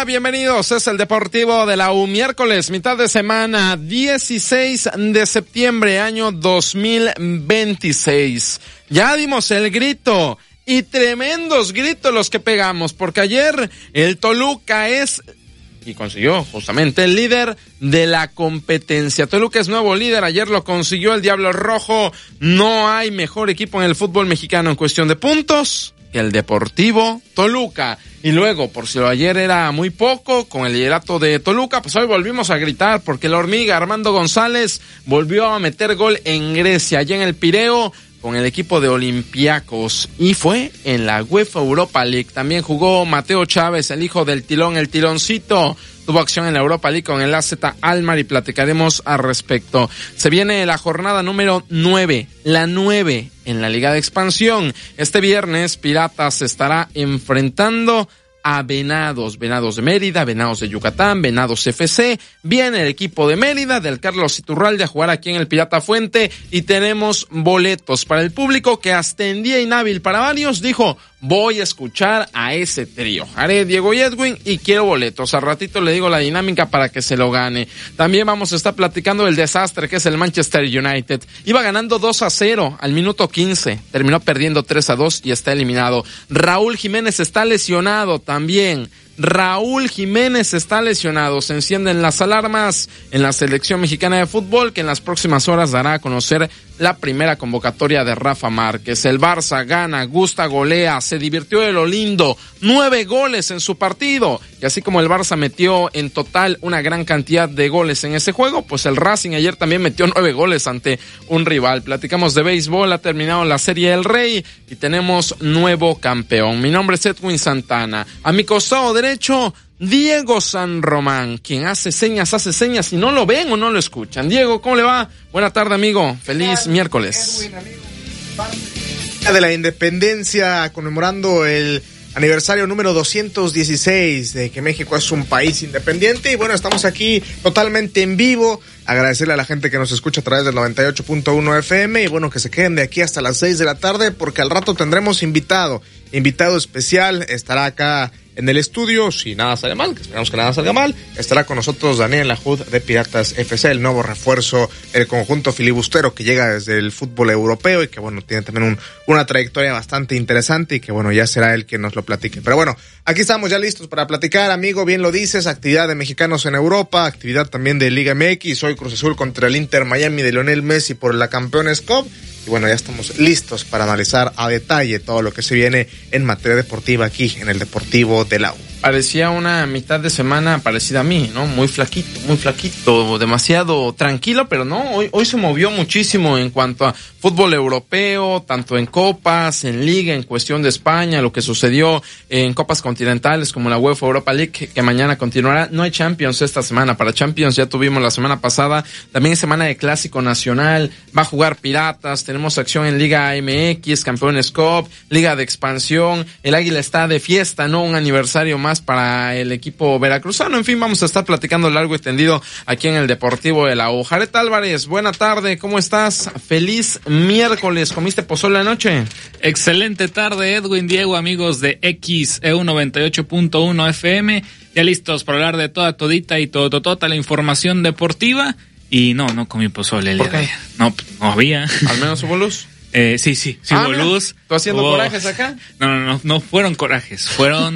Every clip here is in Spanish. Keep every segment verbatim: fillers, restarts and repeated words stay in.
Hola, bienvenidos. Es el Deportivo de la U. Miércoles, mitad de semana, dieciséis de septiembre, año dos mil veintiséis. Ya dimos el grito y tremendos gritos los que pegamos, porque ayer el Toluca es y consiguió justamente el líder de la competencia. Toluca es nuevo líder, ayer lo consiguió el Diablo Rojo. No hay mejor equipo en el fútbol mexicano en cuestión de puntos que el Deportivo Toluca. Y luego, por si lo ayer era muy poco, con el liderato de Toluca, pues hoy volvimos a gritar, porque la hormiga Armando González volvió a meter gol en Grecia, allá en el Pireo, con el equipo de Olympiacos, y fue en la UEFA Europa League. También jugó Mateo Chávez, el hijo del Tilón, el Tiloncito. Tuvo acción en la Europa League con el A Z Alkmaar y platicaremos al respecto. Se viene la jornada número nueve, la nueve en la Liga de Expansión. Este viernes Piratas se estará enfrentando a Venados, Venados de Mérida, Venados de Yucatán, Venados F C. Viene el equipo de Mérida, del Carlos Iturralde, a jugar aquí en el Pirata Fuente, y tenemos boletos para el público que hasta en día inhábil para varios dijo: voy a escuchar a ese trío, Jared, Diego y Edwin, y quiero boletos. Al ratito le digo la dinámica para que se lo gane. También vamos a estar platicando del desastre que es el Manchester United. Iba ganando dos a cero al minuto quince, terminó perdiendo tres a dos y está eliminado. Raúl Jiménez está lesionado también. Raúl Jiménez está lesionado. Se encienden las alarmas en la selección mexicana de fútbol, que en las próximas horas dará a conocer la primera convocatoria de Rafa Márquez. El Barça gana, gusta, golea, se divirtió de lo lindo. Nueve goles en su partido. Y así como el Barça metió en total una gran cantidad de goles en ese juego, pues el Racing ayer también metió nueve goles ante un rival. Platicamos de béisbol, ha terminado la Serie del Rey y tenemos nuevo campeón. Mi nombre es Edwin Santana. A mi costado derecho, Diego San Román, quien hace señas, hace señas y no lo ven o no lo escuchan. Diego, ¿cómo le va? Buena tarde, amigo. Feliz miércoles. Edwin, amigo. De la Independencia, conmemorando el aniversario número doscientos dieciséis de que México es un país independiente. Y bueno, estamos aquí totalmente en vivo. Agradecerle a la gente que nos escucha a través del noventa y ocho punto uno F M. Y bueno, que se queden de aquí hasta las seis de la tarde, porque al rato tendremos invitado. Invitado especial, estará acá en el estudio, si nada sale mal, que esperamos que nada salga mal, estará con nosotros Daniel Lahoud de Piratas F C, el nuevo refuerzo del conjunto filibustero que llega desde el fútbol europeo y que bueno, tiene también un, una trayectoria bastante interesante y que bueno, ya será él quien nos lo platique. Pero bueno, aquí estamos ya listos para platicar, amigo, bien lo dices, actividad de mexicanos en Europa, actividad también de Liga M X, hoy Cruz Azul contra el Inter Miami de Lionel Messi por la Campeones Cup. Y bueno, ya estamos listos para analizar a detalle todo lo que se viene en materia deportiva aquí en el Deportivo de la U. Parecía una mitad de semana parecida a mí, ¿no? Muy flaquito, muy flaquito, demasiado tranquilo, pero no, hoy, hoy se movió muchísimo en cuanto a fútbol europeo, tanto en copas, en liga, en cuestión de España, lo que sucedió en copas continentales como la UEFA Europa League, que, que mañana continuará. No hay Champions esta semana, para Champions ya tuvimos la semana pasada, también semana de Clásico Nacional, va a jugar Piratas, tenemos acción en Liga M X, Campeones Cup, Liga de Expansión, el Águila está de fiesta, ¿no? Un aniversario más para el equipo veracruzano. En fin, vamos a estar platicando largo y tendido aquí en el Deportivo de la U. Jared Álvarez, buena tarde, ¿cómo estás? Feliz miércoles, ¿comiste pozole anoche? Excelente tarde, Edwin, Diego, amigos de X E U noventa y ocho punto uno F M, ya listos para hablar de toda todita y todo, toda la información deportiva. Y no, no comí pozole el día de ayer. No, no había. ¿Al menos hubo luz? Eh, sí, sí, sí ah, hubo luz. ¿Tú haciendo hubo... corajes acá? No, no, no, no fueron corajes, fueron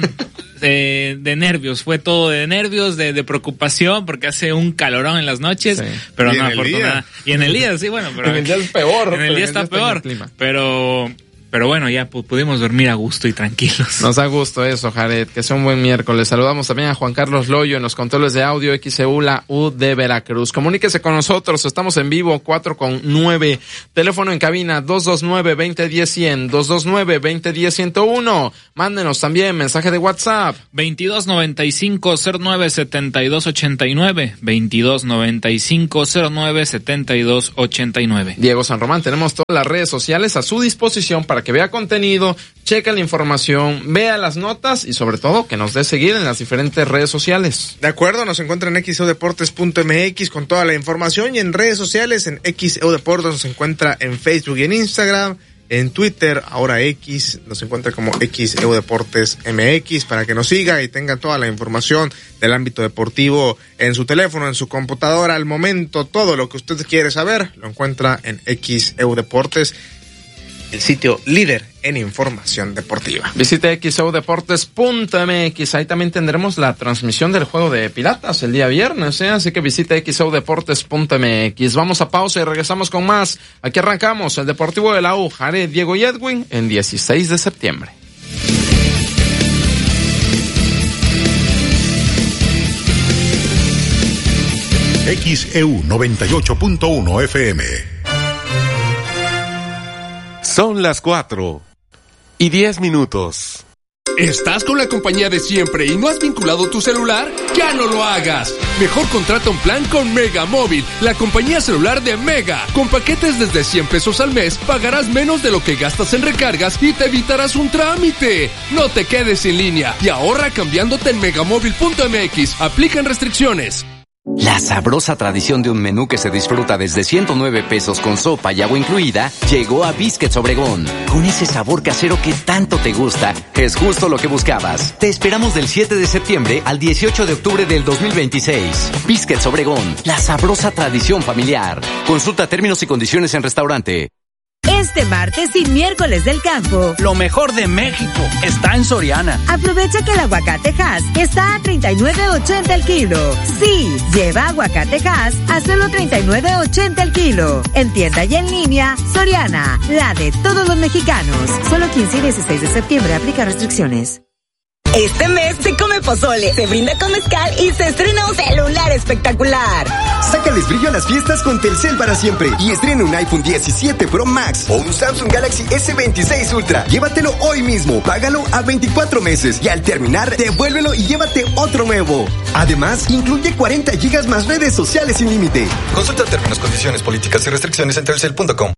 de, de nervios, fue todo de nervios, de, de preocupación, porque hace un calorón en las noches, sí. Pero no, afortunadamente. Y en el día, sí, bueno, pero. En el día es peor. En el día está peor, pero. Pero bueno, ya pudimos dormir a gusto y tranquilos. Nos da gusto eso, Jared, que sea un buen miércoles. Saludamos también a Juan Carlos Loyo en los controles de audio X E U, la U de Veracruz. Comuníquese con nosotros, estamos en vivo, cuatro con nueve. Teléfono en cabina, dos dos nueve, veinte diez, cien, dos dos nueve, veinte diez, ciento uno. Mándenos también mensaje de WhatsApp. veintidós noventa y cinco, cero nueve, setenta y dos ochenta y nueve. veintidós noventa y cinco, cero nueve, setenta y dos ochenta y nueve. Diego San Román, tenemos todas las redes sociales a su disposición para que vea contenido, cheque la información, vea las notas y sobre todo que nos dé seguir en las diferentes redes sociales. De acuerdo, nos encuentra en x e u deportes punto m x con toda la información y en redes sociales en X E U Deportes nos encuentra en Facebook y en Instagram, en Twitter, ahora X, nos encuentra como X E U Deportes M X, para que nos siga y tenga toda la información del ámbito deportivo en su teléfono, en su computadora, al momento. Todo lo que usted quiere saber lo encuentra en X E U Deportes, el sitio líder en información deportiva. Visite x e u deportes punto m x, ahí también tendremos la transmisión del juego de Piratas el día viernes, ¿eh? Así que visite x e u deportes punto m x. Vamos a pausa y regresamos con más. Aquí arrancamos el Deportivo de la U, Jared, Diego y Edwin, en dieciséis de septiembre. X E U noventa y ocho punto uno F M. Son las cuatro y diez minutos. ¿Estás con la compañía de siempre y no has vinculado tu celular? ¡Ya no lo hagas! Mejor contrata un plan con Mega Móvil, la compañía celular de Mega. Con paquetes desde cien pesos al mes, pagarás menos de lo que gastas en recargas y te evitarás un trámite. No te quedes sin línea y ahorra cambiándote en megamóvil punto m x. Aplican restricciones. La sabrosa tradición de un menú que se disfruta desde ciento nueve pesos con sopa y agua incluida llegó a Biscuits Obregón. Con ese sabor casero que tanto te gusta, es justo lo que buscabas. Te esperamos del siete de septiembre al dieciocho de octubre del dos mil veintiséis. Biscuits Obregón, la sabrosa tradición familiar. Consulta términos y condiciones en restaurante. Este martes y miércoles del campo, lo mejor de México está en Soriana. Aprovecha que el aguacate Hass está a treinta y nueve ochenta el kilo. Sí, lleva aguacate Hass a solo treinta y nueve ochenta el kilo. En tienda y en línea, Soriana, la de todos los mexicanos. Solo quince y dieciséis de septiembre, aplica restricciones. Este mes se come pozole, se brinda con mezcal y se estrena un celular espectacular. Sácales brillo a las fiestas con Telcel para siempre y estrena un iPhone diecisiete Pro Max o un Samsung Galaxy S veintiséis Ultra. Llévatelo hoy mismo, págalo a veinticuatro meses y al terminar, devuélvelo y llévate otro nuevo. Además, incluye cuarenta gigas más redes sociales sin límite. Consulta términos, condiciones, políticas y restricciones en telcel punto com.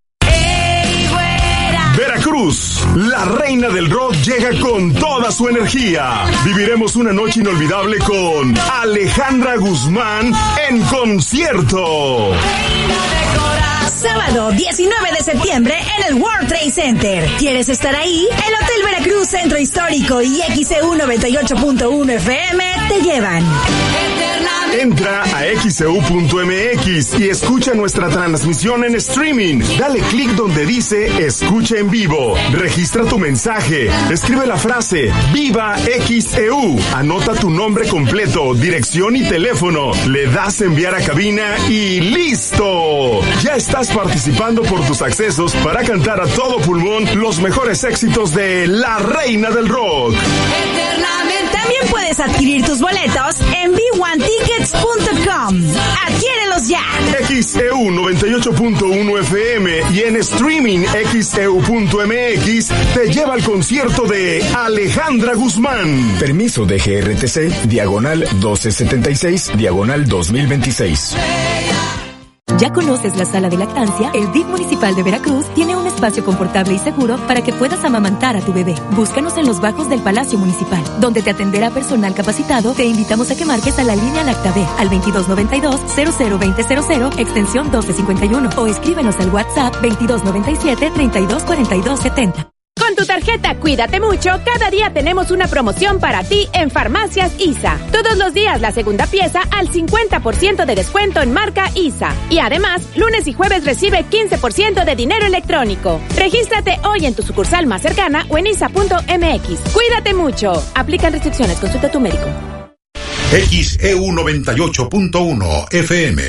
Veracruz, la reina del rock, llega con toda su energía. Viviremos una noche inolvidable con Alejandra Guzmán en concierto. Sábado diecinueve de septiembre en el World Trade Center. ¿Quieres estar ahí? El Hotel Veracruz Centro Histórico y X E U noventa y ocho punto uno F M te llevan. Entra a x e u punto m x y escucha nuestra transmisión en streaming. Dale clic donde dice escucha en vivo. Registra tu mensaje. Escribe la frase Viva X E U. Anota tu nombre completo, dirección y teléfono. Le das enviar a cabina y ¡listo! Ya estás participando por tus accesos para cantar a todo pulmón los mejores éxitos de la reina del rock. También puedes adquirir tus boletos en b one tickets punto com. ¡Adquiérelos ya! X E U noventa y ocho punto uno F M y en streaming x e u punto m x te lleva al concierto de Alejandra Guzmán. Permiso de G R T C, diagonal doce setenta y seis, diagonal dos mil veintiséis. ¿Ya conoces la sala de lactancia? El D I F municipal de Veracruz tiene un espacio confortable y seguro para que puedas amamantar a tu bebé. Búscanos en los bajos del Palacio Municipal, donde te atenderá personal capacitado. Te invitamos a que marques a la línea Lactabe al veintidós noventa y dos, cero cero veinte cero cero, extensión doce cincuenta y uno, o escríbenos al WhatsApp veintidós noventa y siete, treinta y dos cuarenta y dos setenta. Con tu tarjeta Cuídate Mucho, cada día tenemos una promoción para ti en Farmacias I S A. Todos los días la segunda pieza al cincuenta por ciento de descuento en marca I S A. Y además, lunes y jueves recibe quince por ciento de dinero electrónico. Regístrate hoy en tu sucursal más cercana o en I S A punto m x. Cuídate mucho. Aplican restricciones. Consulta a tu médico. X E U noventa y ocho punto uno F M.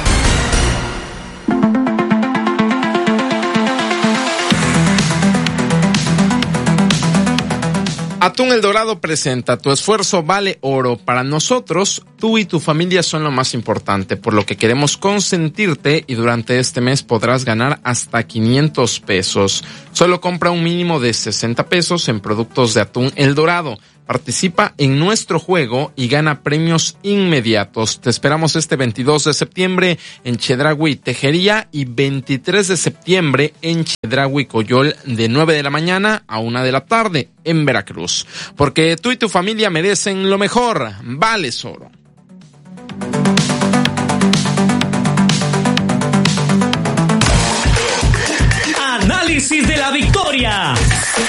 Atún El Dorado presenta Tu esfuerzo vale oro. Para nosotros, tú y tu familia son lo más importante, por lo que queremos consentirte y durante este mes podrás ganar hasta quinientos pesos. Solo compra un mínimo de sesenta pesos en productos de Atún El Dorado. Participa en nuestro juego y gana premios inmediatos. Te esperamos este veintidós de septiembre en Chedraui Tejería y veintitrés de septiembre en Chedraui Coyol de nueve de la mañana a una de la tarde en Veracruz. Porque tú y tu familia merecen lo mejor. Vales oro. Análisis de la victoria.